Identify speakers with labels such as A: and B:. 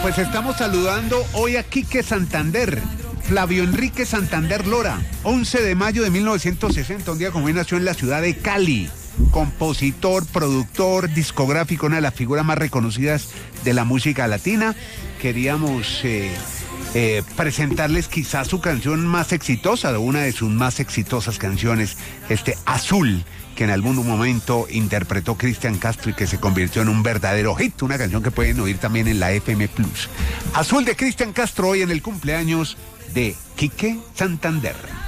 A: pues estamos saludando hoy a Quique Santander, Flavio Enrique Santander Lora, 11 de mayo de 1960, un día como hoy nació en la ciudad de Cali. Compositor, productor, discográfico, una de las figuras más reconocidas de la música latina. Queríamos presentarles quizás su canción más exitosa, una de sus más exitosas canciones, Azul, que en algún momento interpretó Cristian Castro y que se convirtió en un verdadero hit, una canción que pueden oír también en la FM Plus. Azul de Cristian Castro, hoy en el cumpleaños de Quique Santander.